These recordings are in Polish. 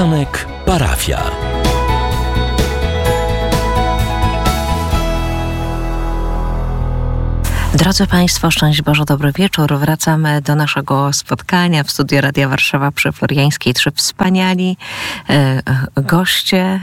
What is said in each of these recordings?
Ranek Parafia. Drodzy Państwo, szczęść Boże, dobry wieczór. Wracamy do naszego spotkania w studiu Radia Warszawa przy Floriańskiej. Trzy wspaniali goście,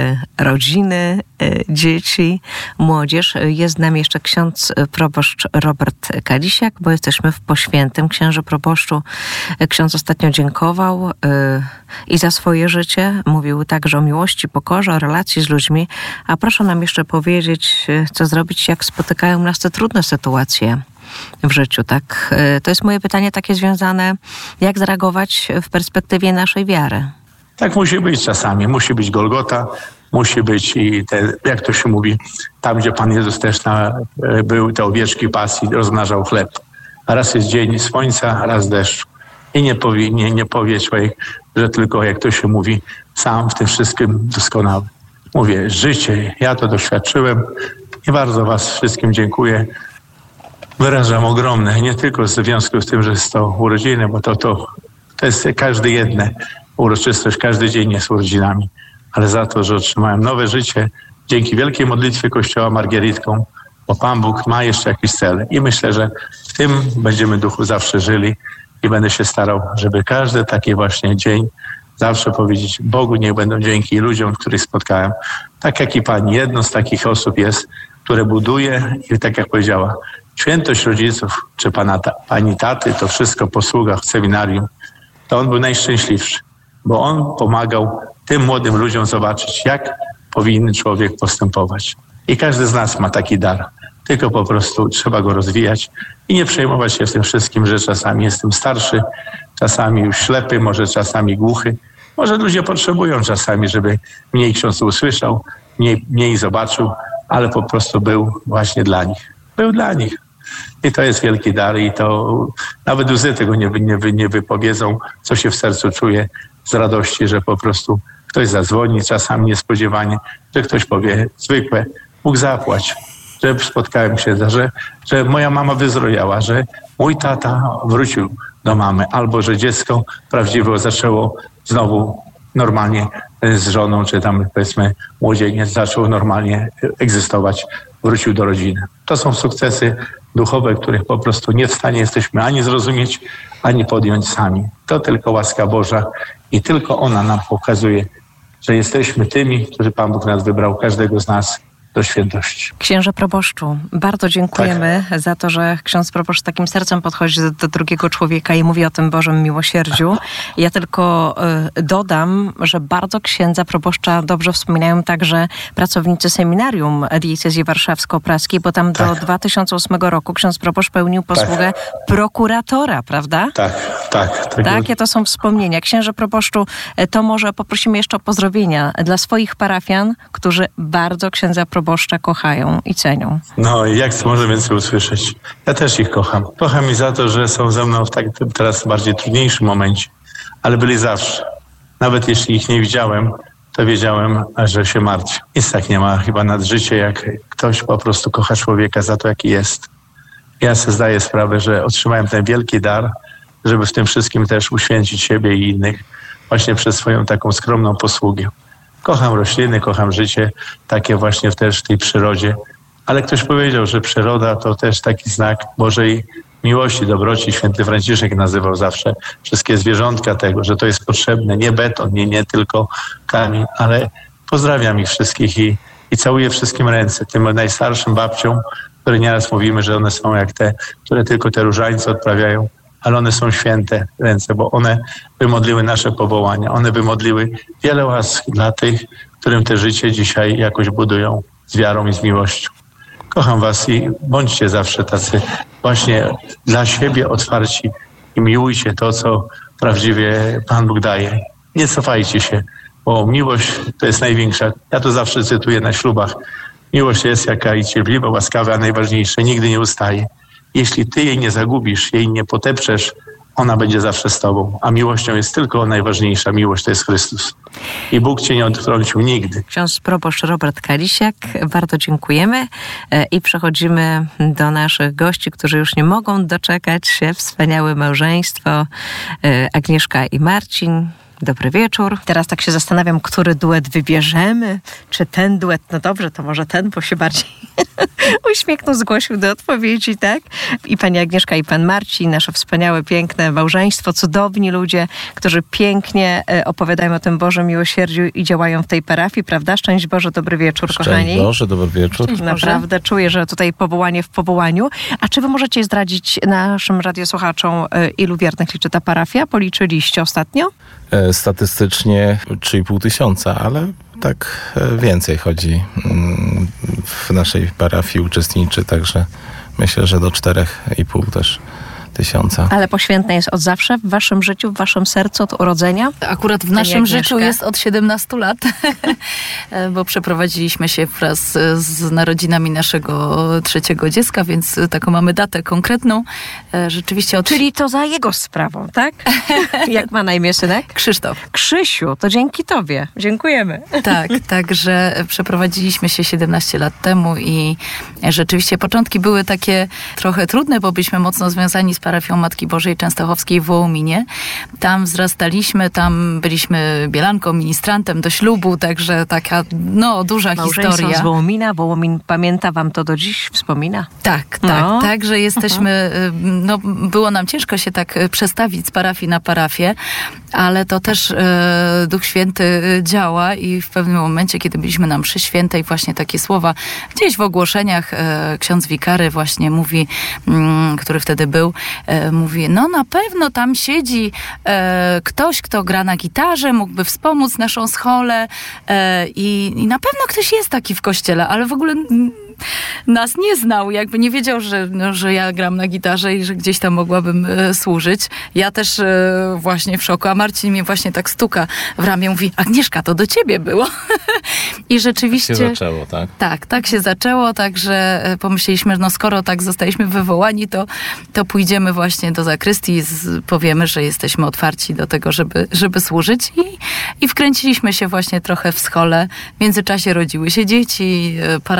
rodziny, dzieci, młodzież. Jest z nami jeszcze ksiądz proboszcz Robert Kalisiak, bo jesteśmy w Poświętym. Księże proboszczu, ksiądz ostatnio dziękował i za swoje życie. Mówił także o miłości, pokorze, o relacji z ludźmi. A proszę nam jeszcze powiedzieć, co zrobić, jak spotykają nas te trudne sytuacje w życiu, tak? To jest moje pytanie takie związane, jak zareagować w perspektywie naszej wiary. Tak musi być czasami. Musi być Golgota, musi być i jak to się mówi, tam gdzie Pan Jezus też był, te owieczki pasł i rozmnażał chleb. A raz jest dzień słońca, raz deszcz. I nie powie człowiek, że tylko, jak to się mówi, sam w tym wszystkim doskonały. Mówię, życie, ja to doświadczyłem i bardzo Was wszystkim dziękuję. Wyrażam ogromne, nie tylko w związku z tym, że jest to urodziny, bo to jest każde jedne uroczystość, każdy dzień jest urodzinami, ale za to, że otrzymałem nowe życie dzięki wielkiej modlitwie Kościoła Margieritką, bo Pan Bóg ma jeszcze jakiś cel i myślę, że w tym będziemy duchu zawsze żyli i będę się starał, żeby każdy taki właśnie dzień zawsze powiedzieć Bogu niech będą dzięki i ludziom, których spotkałem. Tak jak i Pani, jedną z takich osób jest, które buduje i tak jak powiedziała, świętość rodziców, czy pani taty, to wszystko po sługach w seminarium, to on był najszczęśliwszy, bo on pomagał tym młodym ludziom zobaczyć, jak powinien człowiek postępować. I każdy z nas ma taki dar, tylko po prostu trzeba go rozwijać i nie przejmować się w tym wszystkim, że czasami jestem starszy, czasami już ślepy, może czasami głuchy. Może ludzie potrzebują czasami, żeby mniej ksiądz usłyszał, mniej zobaczył, ale po prostu był właśnie dla nich. Był dla nich. I to jest wielki dar i to nawet łzy tego nie wypowiedzą, co się w sercu czuje z radości, że po prostu ktoś zadzwoni czasami niespodziewanie, że ktoś powie zwykłe, Bóg zapłać, że spotkałem księdza, że moja mama wyzdrowiała, że mój tata wrócił do mamy, albo że dziecko prawdziwe zaczęło znowu normalnie z żoną, czy tam powiedzmy młodzieniec zaczął normalnie egzystować, wrócił do rodziny. To są sukcesy duchowe, których po prostu nie w stanie jesteśmy ani zrozumieć, ani podjąć sami. To tylko łaska Boża i tylko ona nam pokazuje, że jesteśmy tymi, którzy Pan Bóg nas wybrał, każdego z nas do świętości. Księże proboszczu, bardzo dziękujemy za to, że ksiądz proboszcz takim sercem podchodzi do drugiego człowieka i mówi o tym Bożym miłosierdziu. Ja tylko dodam, że bardzo księdza proboszcza dobrze wspominają także pracownicy seminarium diecezji warszawsko-praskiej, bo tam do 2008 roku ksiądz proboszcz pełnił posługę prokuratora, prawda? Takie to są wspomnienia. Księże proboszczu, to może poprosimy jeszcze o pozdrowienia dla swoich parafian, którzy bardzo księdza proboszcza kochają i cenią. No i jak może więcej usłyszeć? Ja też ich kocham. Kocham ich za to, że są ze mną w tak teraz bardziej trudniejszym momencie, ale byli zawsze. Nawet jeśli ich nie widziałem, to wiedziałem, że się martwię. Nic tak nie ma chyba nad życie, jak ktoś po prostu kocha człowieka za to, jaki jest. Ja sobie zdaję sprawę, że otrzymałem ten wielki dar, żeby w tym wszystkim też uświęcić siebie i innych właśnie przez swoją taką skromną posługę. Kocham rośliny, kocham życie, takie właśnie też w tej przyrodzie. Ale ktoś powiedział, że przyroda to też taki znak Bożej miłości, dobroci. Święty Franciszek nazywał zawsze wszystkie zwierzątka tego, że to jest potrzebne, nie beton, nie tylko kamień, ale pozdrawiam ich wszystkich i całuję wszystkim ręce. Tym najstarszym babciom, które nieraz mówimy, że one są jak te, które tylko te różańce odprawiają, ale one są święte ręce, bo one wymodliły nasze powołania. One wymodliły wiele łask dla tych, którym te życie dzisiaj jakoś budują z wiarą i z miłością. Kocham was i bądźcie zawsze tacy właśnie dla siebie otwarci i miłujcie to, co prawdziwie Pan Bóg daje. Nie cofajcie się, bo miłość to jest największa. Ja to zawsze cytuję na ślubach. Miłość jest jaka i cierpliwa, łaskawa, a najważniejsze, nigdy nie ustaje. Jeśli ty jej nie zagubisz, jej nie poteprzesz, ona będzie zawsze z tobą. A miłością jest tylko najważniejsza. Miłość to jest Chrystus. I Bóg cię nie odtrącił nigdy. Ksiądz proboszcz Robert Kalisiak, bardzo dziękujemy. I przechodzimy do naszych gości, którzy już nie mogą doczekać się. Wspaniałe małżeństwo. Agnieszka i Marcin. dobry wieczór. Teraz tak się zastanawiam, który duet wybierzemy. Czy ten duet, no dobrze, to może ten, bo się bardziej uśmiechnął, zgłosił do odpowiedzi, tak? I pani Agnieszka i pan Marcin, nasze wspaniałe, piękne małżeństwo, cudowni ludzie, którzy pięknie opowiadają o tym Bożym miłosierdziu i działają w tej parafii, prawda? Szczęść Boże, dobry wieczór, kochani. Szczęść Boże, dobry wieczór. Szczęść Naprawdę czuję, że tutaj powołanie w powołaniu. A czy wy możecie zdradzić naszym radiosłuchaczom, ilu wiernych liczy ta parafia? Policzyliście ostatnio? Statystycznie 3,5 tysiąca, ale tak więcej chodzi. W naszej parafii uczestniczy, także myślę, że do 4,5 też tysiąca. Ale poświętne jest od zawsze w waszym życiu, w waszym sercu, od urodzenia? Akurat w naszym życiu jest od 17 lat, bo przeprowadziliśmy się wraz z narodzinami naszego 3. dziecka, więc taką mamy datę konkretną. Rzeczywiście Czyli to za jego sprawą, tak? Jak ma na imię synek? Krzysztof. Krzysiu, to dzięki tobie. Dziękujemy. Tak, także przeprowadziliśmy się 17 lat temu i rzeczywiście początki były takie trochę trudne, bo byliśmy mocno związani z parafią Matki Bożej Częstochowskiej w Wołominie. Tam wzrastaliśmy, tam byliśmy bielanką, ministrantem do ślubu, także taka duża historia. z Wołomina. Wołomin pamięta wam to do dziś, wspomina? Tak, także jesteśmy, było nam ciężko się tak przestawić z parafii na parafię, ale to też Duch Święty działa i w pewnym momencie, kiedy byliśmy na mszy świętej, właśnie takie słowa gdzieś w ogłoszeniach ksiądz wikary właśnie mówi, który wtedy był, mówi, na pewno tam siedzi ktoś, kto gra na gitarze, mógłby wspomóc naszą scholę i na pewno ktoś jest taki w kościele, ale w ogóle nas nie znał, jakby nie wiedział, że ja gram na gitarze i że gdzieś tam mogłabym służyć. Ja też właśnie w szoku, a Marcin mnie właśnie tak stuka w ramię, mówi, Agnieszka, to do ciebie było. I rzeczywiście... Tak się zaczęło, tak? Tak się zaczęło, także pomyśleliśmy, skoro tak zostaliśmy wywołani, to pójdziemy właśnie do zakrystii i powiemy, że jesteśmy otwarci do tego, żeby służyć i wkręciliśmy się właśnie trochę w scholę. W międzyczasie rodziły się dzieci,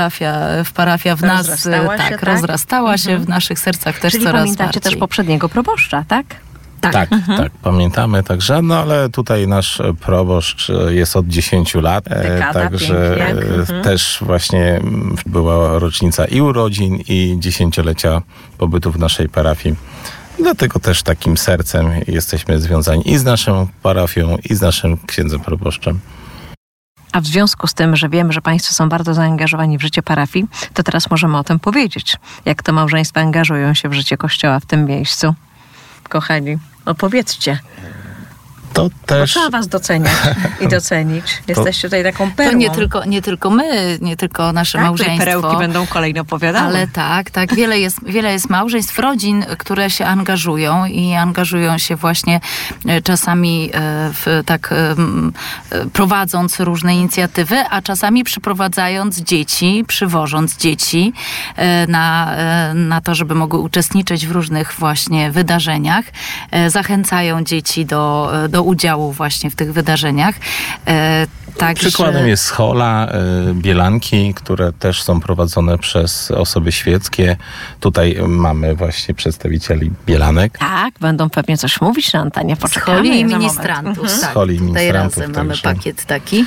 parafia w nas rozrastała się w naszych sercach też Czyli coraz pamiętacie bardziej. też poprzedniego proboszcza, tak? Tak, pamiętamy także, ale tutaj nasz proboszcz jest od 10 lat, także też właśnie była rocznica i urodzin, i 10-lecia pobytu w naszej parafii. Dlatego też takim sercem jesteśmy związani i z naszą parafią, i z naszym księdzem proboszczem. A w związku z tym, że wiemy, że państwo są bardzo zaangażowani w życie parafii, to teraz możemy o tym powiedzieć. Jak to małżeństwa angażują się w życie Kościoła w tym miejscu? Kochani, opowiedzcie. To też... Bo trzeba was doceniać i docenić. Jesteście tutaj taką perłą. To nie tylko my, nie tylko nasze małżeństwo. Perełki będą kolejno opowiadały. Ale tak. Wiele jest małżeństw, rodzin, które się angażują i angażują się właśnie czasami prowadząc różne inicjatywy, a czasami przyprowadzając dzieci, przywożąc dzieci na to, żeby mogły uczestniczyć w różnych właśnie wydarzeniach. Zachęcają dzieci do udziału właśnie w tych wydarzeniach. Przykładem jest schola, bielanki, które też są prowadzone przez osoby świeckie. Tutaj mamy właśnie przedstawicieli bielanek. Tak, będą pewnie coś mówić na antenie. Poczekamy. Scholi i ministrantów. Scholi i ministrantów. Tutaj razem mamy pakiet taki.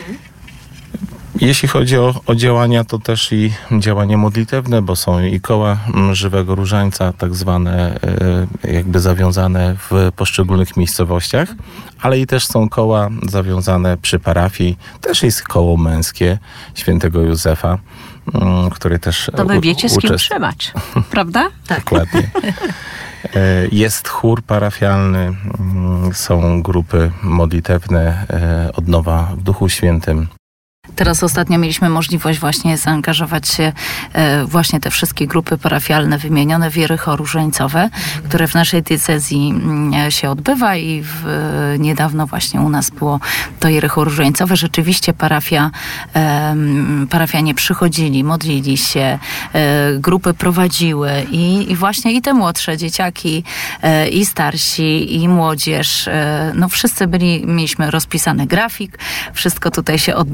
Jeśli chodzi o działania, to też i działania modlitewne, bo są i koła Żywego Różańca, tak zwane jakby zawiązane w poszczególnych miejscowościach, ale i też są koła zawiązane przy parafii. Też jest koło męskie Świętego Józefa, który też to wy wiecie, z kim trzymać, prawda? Tak. Dokładnie. Jest chór parafialny, są grupy modlitewne, odnowa w Duchu Świętym. Teraz ostatnio mieliśmy możliwość właśnie zaangażować się właśnie te wszystkie grupy parafialne wymienione, wiery różańcowe, które w naszej diecezji się odbywa i niedawno właśnie u nas było to Jericho Różańcowe. Rzeczywiście parafianie przychodzili, modlili się, grupy prowadziły i właśnie i te młodsze dzieciaki, i starsi, i młodzież. Wszyscy mieliśmy rozpisany grafik, wszystko tutaj się odbywało.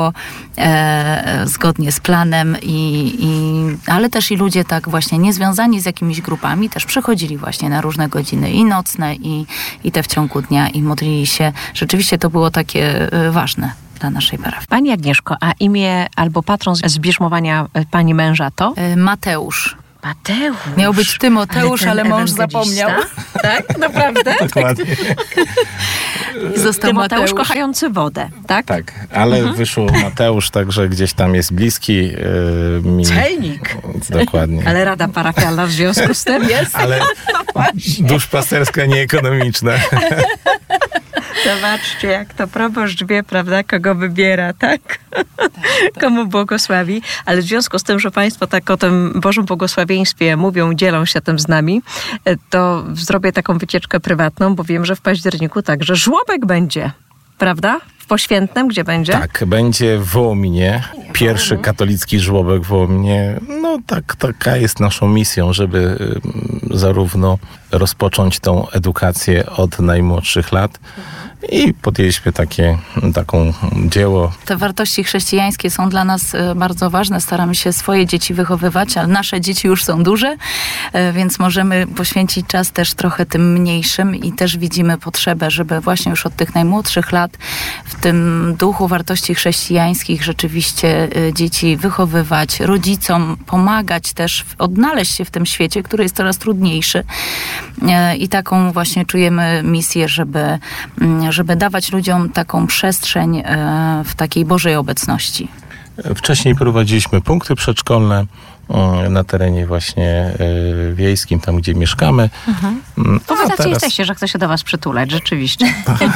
wszystko zgodnie z planem, ale też i ludzie tak właśnie niezwiązani z jakimiś grupami też przychodzili właśnie na różne godziny i nocne, i te w ciągu dnia i modlili się. Rzeczywiście to było takie ważne dla naszej parafii. Pani Agnieszko, a imię albo patron z bierzmowania pani męża to? Mateusz. Mateusz. Miał być Tymoteusz, ale mąż zapomniał. Tak? Naprawdę? Dokładnie. I został Tymoteusz kochający wodę, tak? Tak, ale wyszło Mateusz, także gdzieś tam jest bliski mi. Celnik. Dokładnie. Ale rada parafialna w związku z tym jest. Ale duszpasterska, nieekonomiczna. Zobaczcie, jak to proboszcz wie, prawda, kogo wybiera, tak? Komu błogosławi. Ale w związku z tym, że Państwo tak o tym Bożym błogosławieństwie mówią, dzielą się tym z nami, to zrobię taką wycieczkę prywatną, bo wiem, że w październiku także żłobek będzie, prawda? W Poświętnym, gdzie będzie? Tak, będzie w Wołominie. Pierwszy katolicki żłobek w Wołominie. No tak, taka jest naszą misją, żeby zarówno rozpocząć tą edukację od najmłodszych lat i podjęliśmy taką dzieło. Te wartości chrześcijańskie są dla nas bardzo ważne. Staramy się swoje dzieci wychowywać, ale nasze dzieci już są duże, więc możemy poświęcić czas też trochę tym mniejszym i też widzimy potrzebę, żeby właśnie już od tych najmłodszych lat w tym duchu wartości chrześcijańskich rzeczywiście dzieci wychowywać, rodzicom pomagać też odnaleźć się w tym świecie, który jest coraz trudniejszy. I taką właśnie czujemy misję, żeby dawać ludziom taką przestrzeń w takiej Bożej obecności. Wcześniej prowadziliśmy punkty przedszkolne na terenie właśnie wiejskim, tam gdzie mieszkamy. To wy tacy jesteście, że chce się do was przytulać, rzeczywiście.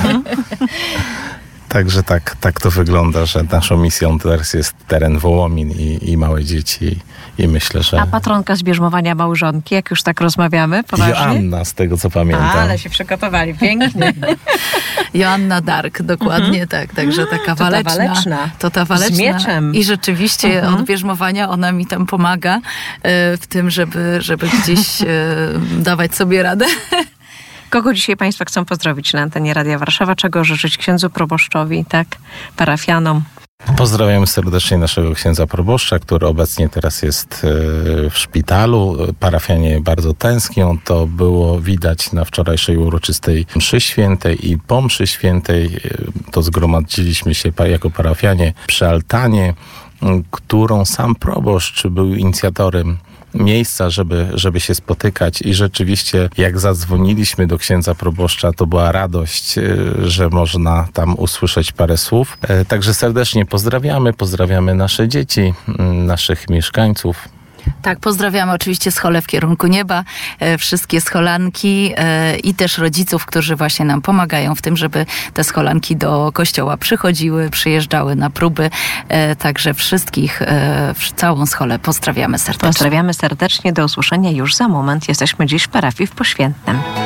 Także tak to wygląda, że naszą misją teraz jest teren Wołomin i małe dzieci i myślę, że... A patronka z bierzmowania małżonki, jak już tak rozmawiamy, poważnie? Joanna, z tego co pamiętam. Ale się przygotowali, pięknie. Joanna Dark, dokładnie tak. Także taka waleczna. To ta waleczna. Z mieczem. I rzeczywiście od bierzmowania ona mi tam pomaga w tym, żeby gdzieś dawać sobie radę. Kogo dzisiaj Państwo chcą pozdrowić na antenie Radia Warszawa? Czego życzyć księdzu proboszczowi, tak? Parafianom? Pozdrawiam serdecznie naszego księdza proboszcza, który obecnie teraz jest w szpitalu. Parafianie bardzo tęsknią. To było widać na wczorajszej uroczystej mszy świętej i po mszy świętej. To zgromadziliśmy się jako parafianie przy altanie, którą sam proboszcz był inicjatorem miejsca, żeby się spotykać i rzeczywiście jak zadzwoniliśmy do księdza proboszcza, to była radość, że można tam usłyszeć parę słów. Także serdecznie pozdrawiamy nasze dzieci, naszych mieszkańców. Tak, pozdrawiamy oczywiście Scholę w kierunku nieba, wszystkie scholanki i też rodziców, którzy właśnie nam pomagają w tym, żeby te scholanki do kościoła przychodziły, przyjeżdżały na próby. Także wszystkich, całą Scholę pozdrawiamy serdecznie. Pozdrawiamy serdecznie, do usłyszenia już za moment. Jesteśmy dziś w parafii w Poświętnym.